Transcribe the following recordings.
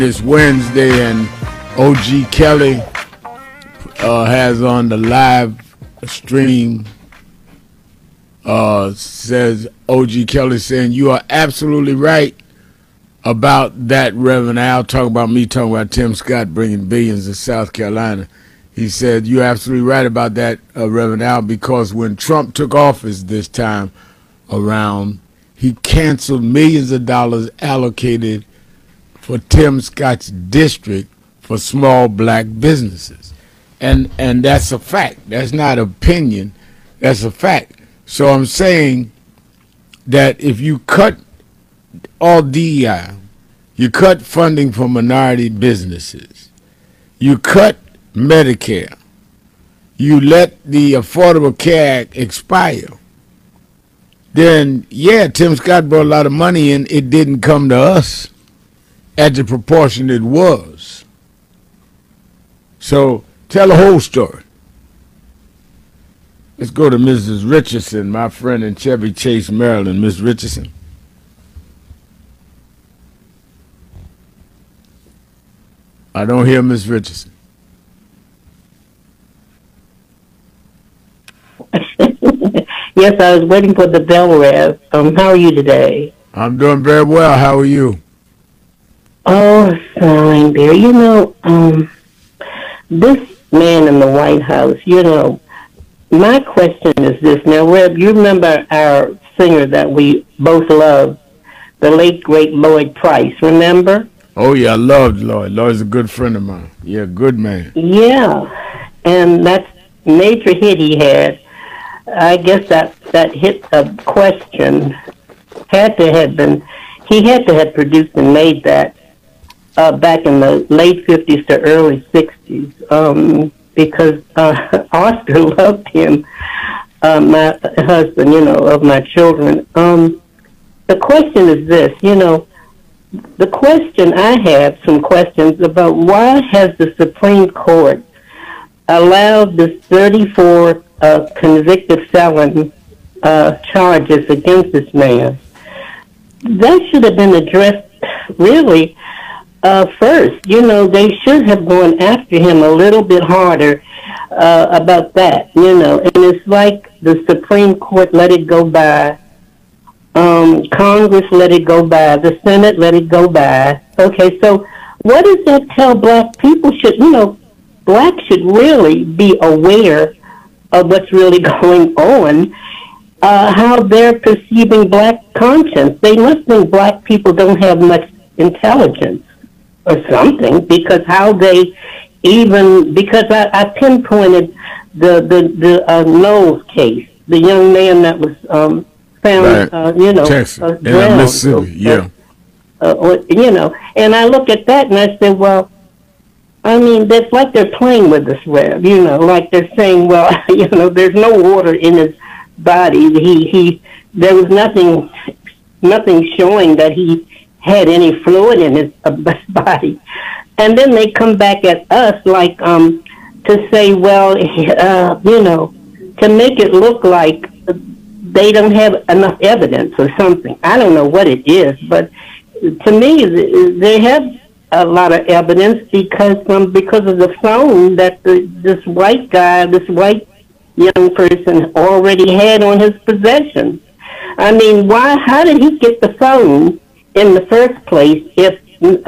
This Wednesday, and OG Kelly has on the live stream, says OG Kelly saying, you are absolutely right about that, Reverend Al, talking about me, talking about Tim Scott bringing billions to South Carolina. He said, you're absolutely right about that, Reverend Al, because when Trump took office this time around, he canceled millions of dollars allocated for Tim Scott's district for small black businesses. And that's a fact. That's not opinion. That's a fact. So I'm saying that if you cut all DEI, you cut funding for minority businesses, you cut Medicare, you let the Affordable Care Act expire, then, yeah, Tim Scott brought a lot of money in. It didn't come to us at the proportion it was. So tell the whole story. Let's go to Mrs. Richardson, my friend in Chevy Chase, Maryland. Miss Richardson. I don't hear Miss Richardson. Yes, I was waiting for the bell, Rev. How are you today? I'm doing very well. How are you? Oh, fine, dear. This man in the White House, my question is this. Now, Reb, you remember our singer that we both love, the late, great Lloyd Price, remember? Oh, yeah, I loved Lloyd. Lloyd's a good friend of mine. Yeah, good man. Yeah, and that major hit he had, I guess that hit question had to have been, he had to have produced and made that back in the late 50s to early 60s, because Oscar loved him, my husband, of my children. The question is this, the question I have some questions about why has the Supreme Court allowed this 34 convicted felon charges against this man? That should have been addressed really first. They should have gone after him a little bit harder about that, and it's like the Supreme Court let it go by. Congress let it go by. The Senate let it go by. Okay, so what does that tell black people? Blacks should really be aware of what's really going on, how they're perceiving black conscience. They must think black people don't have much intelligence or something, because because I pinpointed the Knowles case, the young man that was found, right. Texas, drowned. Mississippi, yeah. And I look at that and I said, well, that's like they're playing with us, Rev, like they're saying, well, there's no water in his body. There was nothing showing that he had any fluid in his body. And then they come back at us like, to say, well, to make it look like they don't have enough evidence or something. I don't know what it is, but to me, they have a lot of evidence because of the phone that this white young person already had on his possession. How did he get the phone in the first place if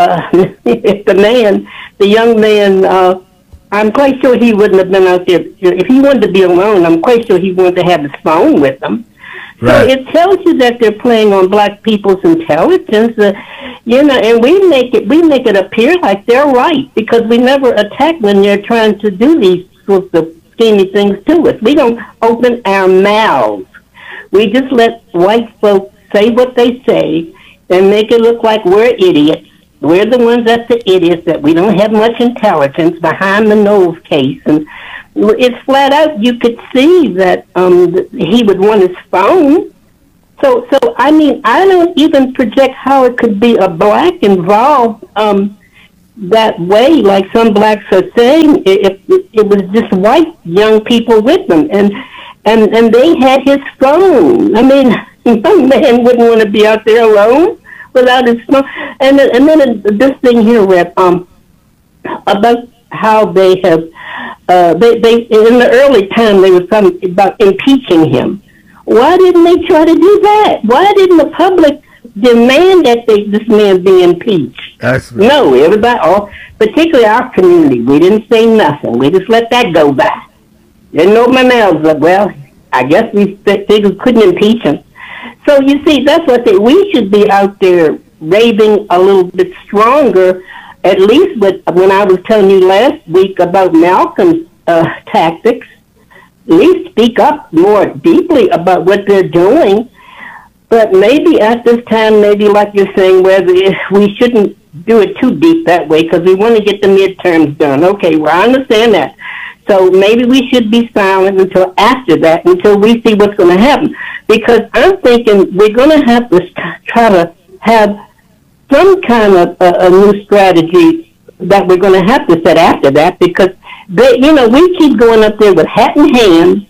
the young man, I'm quite sure he wouldn't have been out there. If he wanted to be alone, I'm quite sure he wanted to have his phone with him. Right. So it tells you that they're playing on black people's intelligence, and we make it appear like they're right because we never attack when they're trying to do these sorts of schemy things to us. We don't open our mouths. We just let white folks say what they say and make it look like we're idiots. We're the ones that's the idiots, that we don't have much intelligence behind the Knowles case. And it's flat out, you could see that he would want his phone. So I don't even project how it could be a black involved that way, like some blacks are saying, if it was just white young people with them. And they had his phone. Young man wouldn't want to be out there alone without his smoke. And then this thing here, Rep, about how they have, they in the early time they were talking about impeaching him. Why didn't they try to do that? Why didn't the public demand that this man be impeached? No, everybody, particularly our community, we didn't say nothing. We just let that go by. Didn't open my mouth up. Well, I guess we figured couldn't impeach him. So you see, that's what we should be out there raving a little bit stronger. At least when I was telling you last week about Malcolm's tactics, at least speak up more deeply about what they're doing. But maybe at this time, maybe like you're saying, we shouldn't do it too deep that way because we want to get the midterms done. Okay, well, I understand that. So maybe we should be silent until after that, until we see what's going to happen. Because I'm thinking we're going to have to try to have some kind of a new strategy that we're going to have to set after that, because we keep going up there with hat in hand,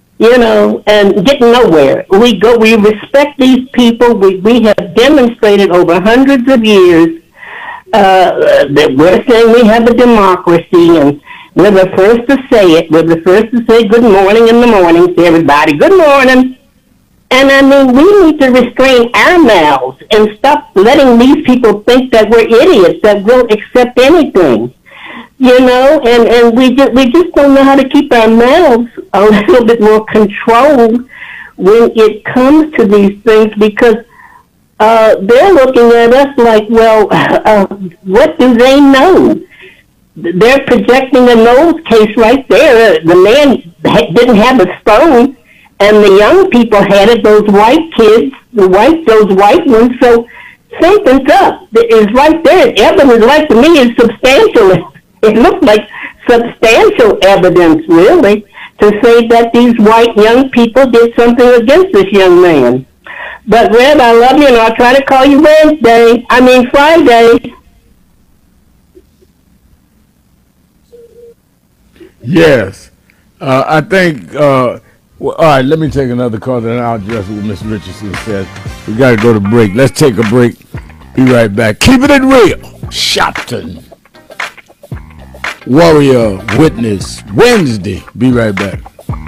and getting nowhere. We respect these people. We have demonstrated over hundreds of years that we're saying we have a democracy, and we're the first to say it. We're the first to say good morning in the morning to everybody. Good morning. And I mean, we need to restrain our mouths and stop letting these people think that we're idiots, that we'll accept anything. And we just don't know how to keep our mouths a little bit more controlled when it comes to these things, because they're looking at us like, well, what do they know? They're projecting a nose case right there. The man didn't have a stone, and the young people had it, those white kids, those white ones. So something's up. It's right there. Evidence, like to me, is substantial. It looks like substantial evidence, really, to say that these white young people did something against this young man. But, Red, I love you, and I'll try to call you Friday. Yes. I think, all right, let me take another call, then I'll address what Ms. Richardson said. We got to go to break. Let's take a break. Be right back. Keeping it real. Shopton. Warrior Witness Wednesday. Be right back.